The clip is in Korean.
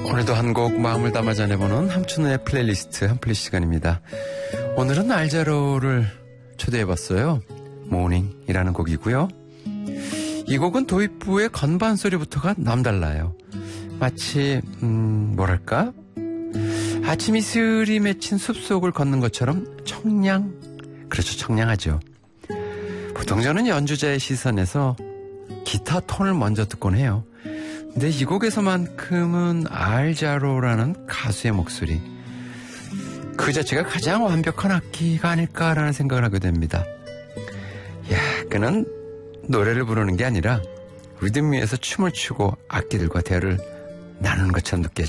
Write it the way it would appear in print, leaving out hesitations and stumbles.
오늘도 한 곡 마음을 담아 전해보는 함춘우의 플레이리스트 한플리 시간입니다. 오늘은 알자로를 초대해봤어요. 모닝이라는 곡이고요. 이 곡은 도입부의 건반 소리부터가 남달라요. 마치 뭐랄까? 아침 이슬이 맺힌 숲속을 걷는 것처럼 그렇죠, 청량하죠. 보통 저는 연주자의 시선에서 기타 톤을 먼저 듣곤 해요. 근데 이 곡에서만큼은 알자로라는 가수의 목소리, 그 자체가 가장 완벽한 악기가 아닐까라는 생각을 하게 됩니다. 그는 노래를 부르는 게 아니라 리듬 위에서 춤을 추고 악기들과 대화를 나누는 것처럼 느껴져요.